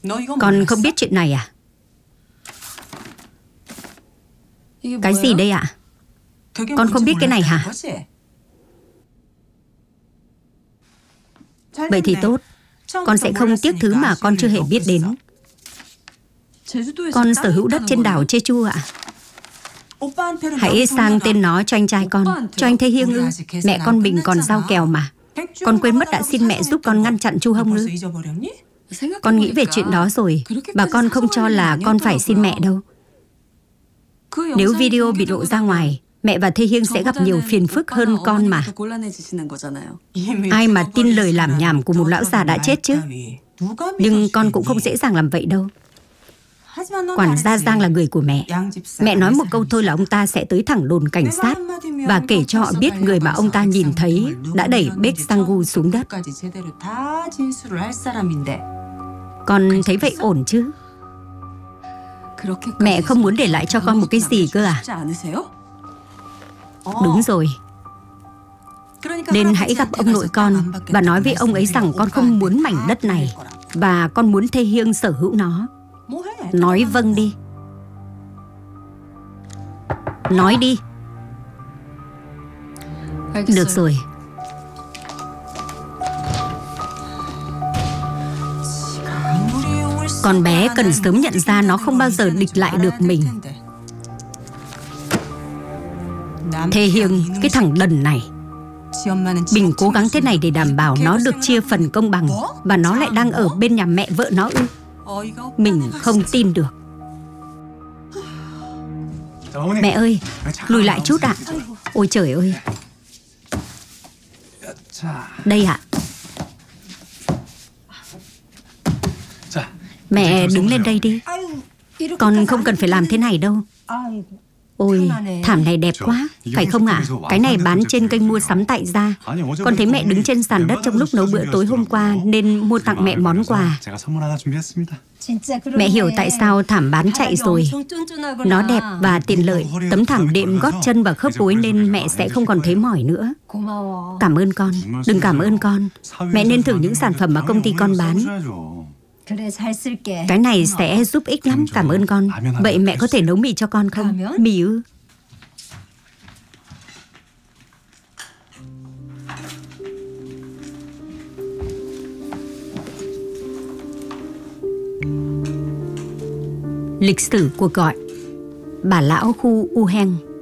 Con không biết chuyện này à? Cái gì đây ạ? Con không biết cái này hả? Vậy thì tốt. Con sẽ không tiếc thứ mà con chưa hề biết đến. Con sở hữu đất trên đảo Jeju ạ. Hãy sang tên nó cho anh trai con. Cho anh Thế Hiêng ư? Mẹ con mình còn giao kèo mà. Con quên mất đã xin mẹ giúp con ngăn chặn Chu Hông ư? Con nghĩ về chuyện đó rồi. Bà con không cho là con phải xin mẹ đâu. Nếu video bị lộ ra ngoài, mẹ và Thế Hiêng sẽ gặp nhiều phiền phức hơn con mà. Ai mà tin lời làm nhảm của một lão già đã chết chứ. Nhưng con cũng không dễ dàng làm vậy đâu. Quản gia Giang là người của mẹ. Mẹ nói một câu thôi là ông ta sẽ tới thẳng đồn cảnh sát và kể cho họ biết người mà ông ta nhìn thấy đã đẩy Baek Sang-gu xuống đất. Con thấy vậy ổn chứ? Mẹ không muốn để lại cho con một cái gì cơ à? Đúng rồi. Nên hãy gặp ông nội con và nói với ông ấy rằng con không muốn mảnh đất này và con muốn Thế Hiêng sở hữu nó. Nói vâng đi. Nói đi. Được rồi. Con bé cần sớm nhận ra nó không bao giờ địch lại được mình. Thế Hiêng, cái thằng đần này. Mình cố gắng thế này để đảm bảo nó được chia phần công bằng, và nó lại đang ở bên nhà mẹ vợ nó ư? Mình không tin được. Mẹ ơi, lùi lại chút ạ. Ôi trời ơi. Đây ạ. Mẹ đứng lên đây đi. Con không cần phải làm thế này đâu. Ôi, thảm này đẹp quá, phải không ạ? Cái này bán trên kênh mua sắm tại gia. Con thấy mẹ đứng trên sàn đất trong lúc nấu bữa tối hôm qua nên mua tặng mẹ món quà. Mẹ hiểu tại sao thảm bán chạy rồi. Nó đẹp và tiện lợi. Tấm thảm đệm gót chân và khớp gối nên mẹ sẽ không còn thấy mỏi nữa. Cảm ơn con. Đừng cảm ơn con. Mẹ nên thử những sản phẩm mà công ty con bán. Cái này sẽ giúp ích lắm, cảm ơn con. Vậy mẹ có thể nấu mì cho con không? Mì ư? Lịch sử cuộc gọi. Bà lão khu U Heng.